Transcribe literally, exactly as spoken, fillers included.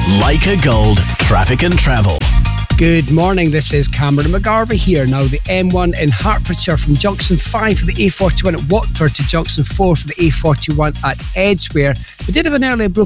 Leica Gold Traffic and Travel. Good morning, this is Cameron McGarvey here. Now the M one in Hertfordshire from junction five for the A forty-one at Watford to junction four for the A forty-one at Edgware. We did have an earlier broken